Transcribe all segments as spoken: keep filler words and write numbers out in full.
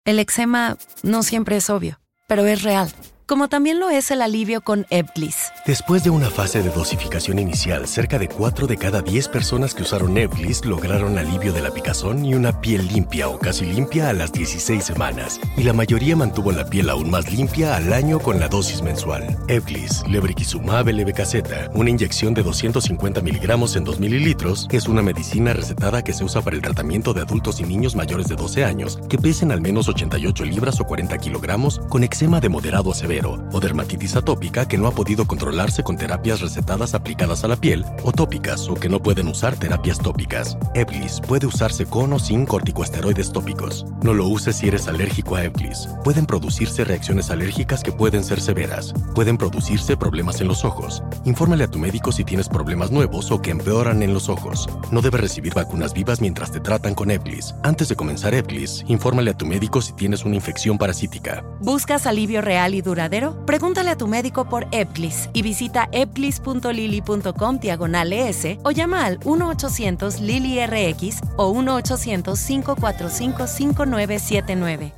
El eczema no siempre es obvio, pero es real. Como también lo es el alivio con Ebglyss. Después de una fase de dosificación inicial, cerca de cuatro de cada diez personas que usaron Ebglyss lograron alivio de la picazón y una piel limpia o casi limpia a las dieciséis semanas. Y la mayoría mantuvo la piel aún más limpia al año con la dosis mensual. Ebglyss, lebrikizumab levetaceta, una inyección de doscientos cincuenta miligramos en dos mililitros, es una medicina recetada que se usa para el tratamiento de adultos y niños mayores de doce años que pesen al menos ochenta y ocho libras o cuarenta kilogramos con eczema de moderado a severo o dermatitis atópica que no ha podido controlarse con terapias recetadas aplicadas a la piel o tópicas o que no pueden usar terapias tópicas. Ebglyss puede usarse con o sin corticosteroides tópicos. No lo uses si eres alérgico a Ebglyss. Pueden producirse reacciones alérgicas que pueden ser severas. Pueden producirse problemas en los ojos. Infórmale a tu médico si tienes problemas nuevos o que empeoran en los ojos. No debes recibir vacunas vivas mientras te tratan con Ebglyss. Antes de comenzar Ebglyss, infórmale a tu médico si tienes una infección parasítica. ¿Buscas alivio real y duradero? Pregúntale a tu médico por Ebglyss y visita ebglyss punto lily punto com diagonal es o llama al uno ochocientos lily R X o uno ochocientos, cinco cuatro cinco, cinco nueve siete nueve.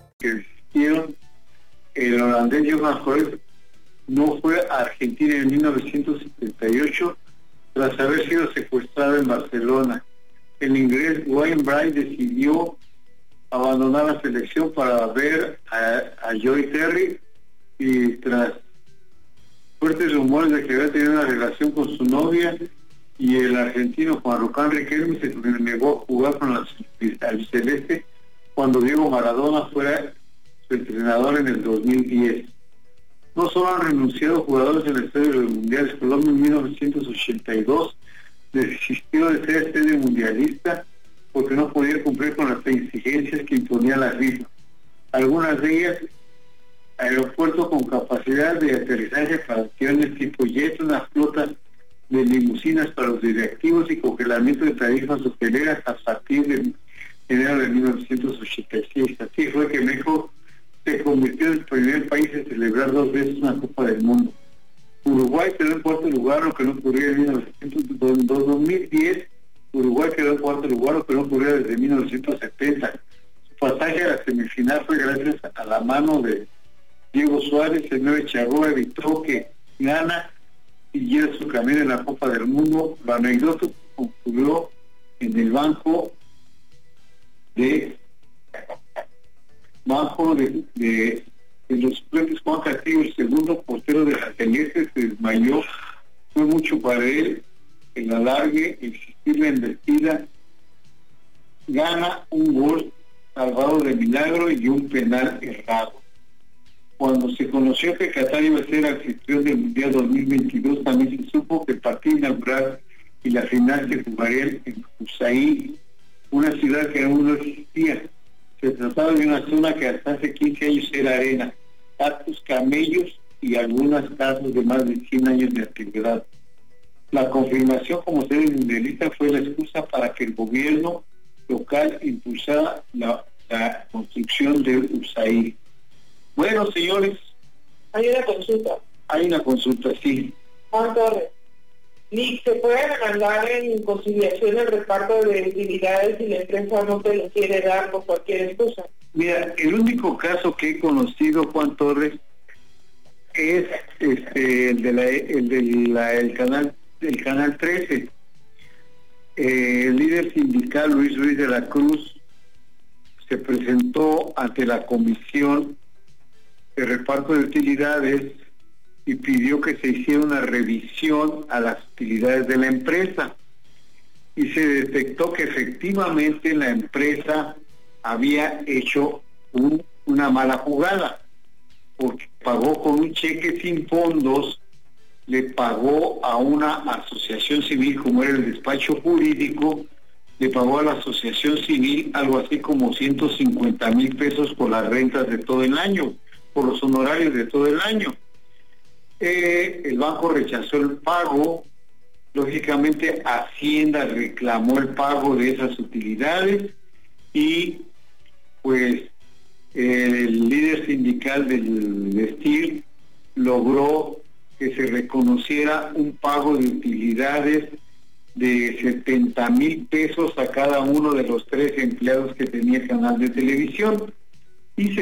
El holandés Johan Cruyff no fue a Argentina en mil novecientos setenta y ocho tras haber sido secuestrado en Barcelona. El inglés Wayne Bright decidió abandonar la selección para ver a, a Joy Terry, y tras fuertes rumores de que había tenido una relación con su novia, y el argentino Juan Rocán Riquelme se negó a jugar con la albiceleste cuando Diego Maradona fuera su entrenador en el dos mil diez. No solo han renunciado jugadores en el estadio de los mundiales. Colombia en mil novecientos ochenta y dos desistió de ser sede mundialista porque no podía cumplir con las exigencias que imponía la FIFA. Algunas de ellas: aeropuerto con capacidad de aterrizaje para aviones tipo jet, una flota de limusinas para los directivos y congelamiento de tarifas hoteleras a partir de enero de mil novecientos ochenta y seis. Así fue que México se convirtió en el primer país en celebrar dos veces una Copa del Mundo. Uruguay quedó en cuarto lugar, lo que no ocurría en mil novecientos dos mil diez. Uruguay quedó en cuarto lugar, lo que no ocurría desde mil novecientos setenta. Su pasaje a la semifinal fue gracias a la mano de Diego Suárez. El nueve Charrúa evitó que Ghana siguiera su camino en la Copa del Mundo. Lo anecdótico ocurrió en el banco de banco de, de, de los suplentes. Juan Castillo, el segundo portero de la Celeste, se desmayó. Fue mucho para él el alargue, existir la embestida. Gana un gol salvado de milagro y un penal errado. Cuando se conoció que Qatar iba a ser anfitrión del Mundial dos mil veintidós, también se supo que el partido inaugural y la final se jugarían en Usaí, una ciudad que aún no existía. Se trataba de una zona que hasta hace quince años era arena, cactus, camellos y algunas casas de más de cien años de antigüedad. La confirmación como sede mundialista fue la excusa para que el gobierno local impulsara la, la construcción de Usaí. Bueno, señores, hay una consulta. Hay una consulta, sí. Juan Torres, ¿se puede mandar en conciliación el reparto de utilidades si la empresa no te lo quiere dar por cualquier excusa? Mira, el único caso que he conocido, Juan Torres, es este el de la, el de la, el canal el canal trece. Eh, el líder sindical Luis Ruiz de la Cruz se presentó ante la comisión de reparto de utilidades y pidió que se hiciera una revisión a las utilidades de la empresa, y se detectó que efectivamente la empresa había hecho un, una mala jugada, porque pagó con un cheque sin fondos, le pagó a una asociación civil como era el despacho jurídico, le pagó a la asociación civil algo así como ciento cincuenta mil pesos por las rentas de todo el año, por los honorarios de todo el año. Eh, el banco rechazó el pago. Lógicamente Hacienda reclamó el pago de esas utilidades y pues el líder sindical del Steel logró que se reconociera un pago de utilidades de setenta mil pesos a cada uno de los tres empleados que tenía el canal de televisión. y se